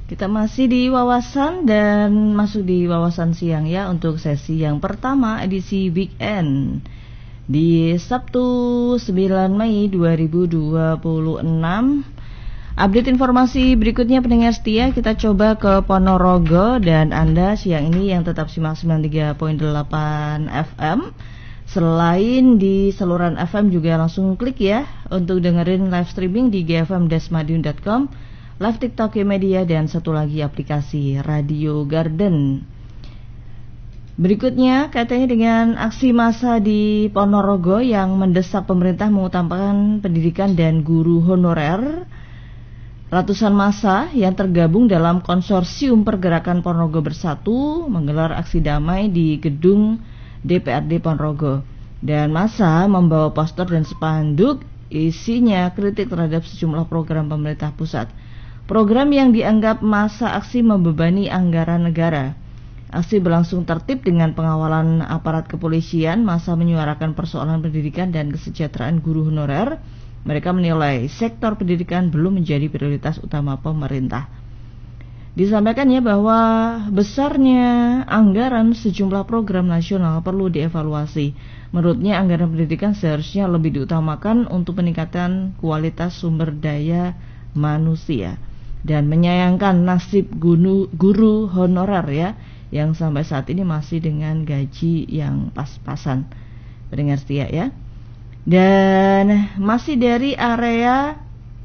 Kita masih di wawasan dan masuk di wawasan siang ya untuk sesi yang pertama edisi weekend di Sabtu 9 Mei 2026. Update informasi berikutnya pendengar setia, kita coba ke Ponorogo dan Anda siang ini yang tetap simak 93.8 FM. Selain di saluran FM juga langsung klik ya untuk dengerin live streaming di gfm-madiun.com, live TikTok Media, dan satu lagi aplikasi Radio Garden. Berikutnya kaitannya dengan aksi massa di Ponorogo yang mendesak pemerintah mengutamakan pendidikan dan guru honorer. Ratusan massa yang tergabung dalam konsorsium Pergerakan Ponorogo Bersatu menggelar aksi damai di gedung DPRD Ponorogo, dan massa membawa poster dan spanduk isinya kritik terhadap sejumlah program pemerintah pusat. Program yang dianggap massa aksi membebani anggaran negara. Aksi berlangsung tertib dengan pengawalan aparat kepolisian. Massa menyuarakan persoalan pendidikan dan kesejahteraan guru honorer. Mereka menilai sektor pendidikan belum menjadi prioritas utama pemerintah. Disampaikan ya bahwa besarnya anggaran sejumlah program nasional perlu dievaluasi. Menurutnya anggaran pendidikan seharusnya lebih diutamakan untuk peningkatan kualitas sumber daya manusia, dan menyayangkan nasib guru honorer ya yang sampai saat ini masih dengan gaji yang pas-pasan. Pendengar setia ya. Dan masih dari area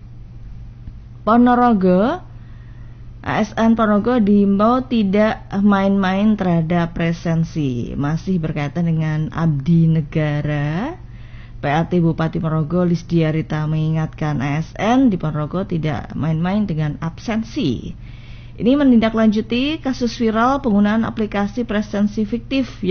Ponorogo, ASN Ponorogo diimbau tidak main-main terhadap presensi. Masih berkaitan dengan abdi negara, PAT Bupati Ponorogo Lisdiarita mengingatkan ASN di Ponorogo tidak main-main dengan absensi. Ini menindaklanjuti kasus viral penggunaan aplikasi presensi fiktif